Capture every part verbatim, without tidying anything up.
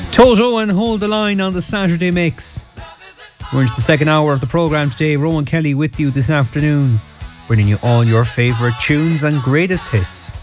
Toto and Hold the Line on the Saturday Mix. We're into the second hour of the programme today. Rowan Kelly with you this afternoon, bringing you all your favourite tunes and greatest hits.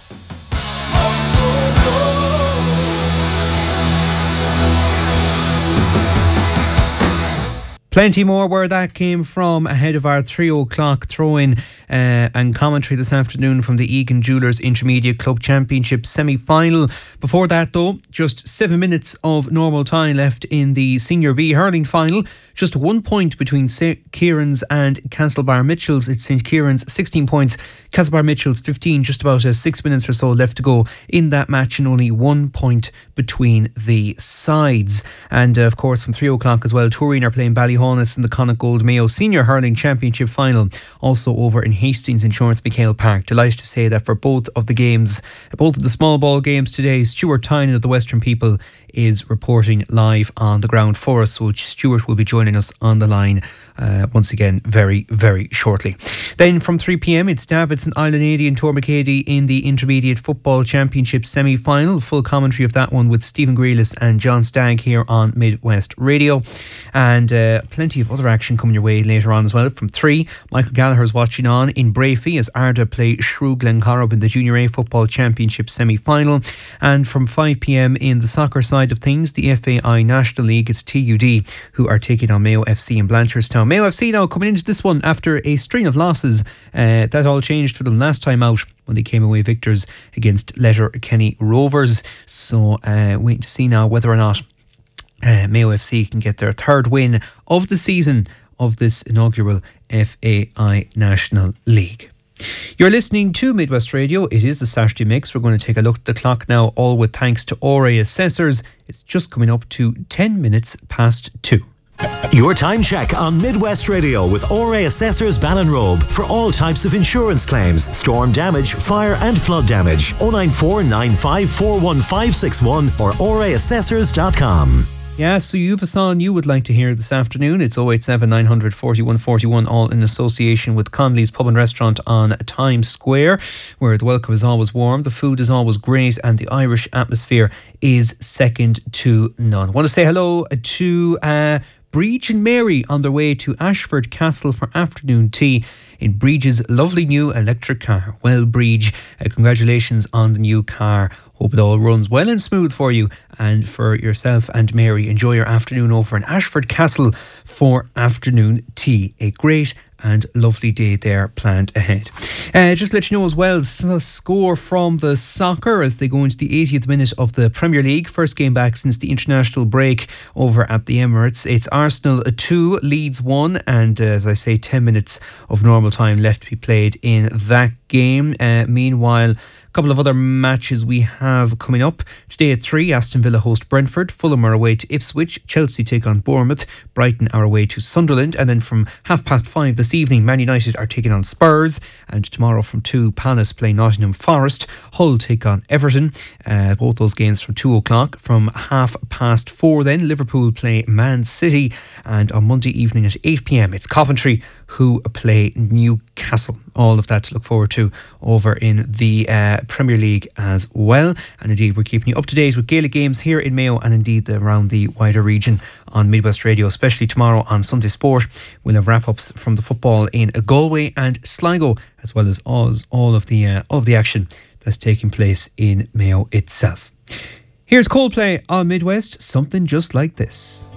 Plenty more where that came from ahead of our three o'clock throw-in uh, and commentary this afternoon from the Egan Jewellers Intermediate Club Championship semi-final. Before that though, just seven minutes of normal time left in the Senior B hurling final. Just one point between Saint Kieran's and Castlebar Mitchells. It's Saint Kieran's sixteen points, Castlebar Mitchells fifteen, just about uh, six minutes or so left to go in that match, and only one point between the sides. And uh, of course from three o'clock as well, Turin are playing Ballyhonus in the Connacht Gold Mayo Senior Hurling Championship final, also over in Hastings Insurance McHale Park. Delighted to say that for both of the games, both of the small ball games today, Stuart Tynan of the Western People is reporting live on the ground for us, so Stuart will be joining us on the line uh, once again very, very shortly. Then from three p.m. it's Davidson Island eighty and Tormacady in the Intermediate Football Championship semi-final. Full commentary of that one with Stephen Grealis and John Stagg here on Midwest Radio, and uh, plenty of other action coming your way later on as well. From three, Michael Gallagher's watching on in Brafey as Arda play Shrew Glencorrib in the Junior A Football Championship semi-final. And from five p.m. in the soccer side of things, the F A I National League, it's T U D who are taking on Mayo F C in Blanchardstown. Mayo F C now coming into this one after a string of losses. Uh, that all changed for them last time out when they came away victors against Letterkenny Rovers. So uh, waiting to see now whether or not uh, Mayo F C can get their third win of the season of this inaugural F A I National League. You're listening to Midwest Radio. It is the Saturday Mix. We're going to take a look at the clock now, all with thanks to O R A Assessors. It's just coming up to ten minutes past two. Your time check on Midwest Radio with O R A Assessors Ballinrobe for all types of insurance claims, storm damage, fire and flood damage. oh nine four nine five four one five six one or o r a assessors dot com. Yeah, so you have a song you would like to hear this afternoon. It's oh eight seven nine hundred forty-one forty-one, all in association with Connolly's Pub and Restaurant on Times Square, where the welcome is always warm, the food is always great, and the Irish atmosphere is second to none. I want to say hello to uh, Breege and Mary on their way to Ashford Castle for afternoon tea in Breege's lovely new electric car. Well, Breege, uh, congratulations on the new car. Hope it all runs well and smooth for you, and for yourself and Mary, enjoy your afternoon over in Ashford Castle for afternoon tea. A great and lovely day there planned ahead. Uh, just to let you know as well, so score from the soccer as they go into the eightieth minute of the Premier League. First game back since the international break over at the Emirates. It's Arsenal two, Leeds one, and uh, as I say, ten minutes of normal time left to be played in that game. Uh, meanwhile, couple of other matches we have coming up. Today at three, Aston Villa host Brentford, Fulham are away to Ipswich, Chelsea take on Bournemouth, Brighton are away to Sunderland, and then from half past five this evening, Man United are taking on Spurs, and tomorrow from two, Palace play Nottingham Forest, Hull take on Everton, uh, both those games from two o'clock. From half past four then, Liverpool play Man City, and on Monday evening at eight p.m. it's Coventry who play Newcastle. All of that to look forward to over in the uh, Premier League as well. And indeed, we're keeping you up to date with Gaelic games here in Mayo and indeed around the wider region on Midwest Radio, especially tomorrow on Sunday Sport. We'll have wrap-ups from the football in Galway and Sligo, as well as all, all of the uh, all of the action that's taking place in Mayo itself. Here's Coldplay on Midwest, Something Just Like This.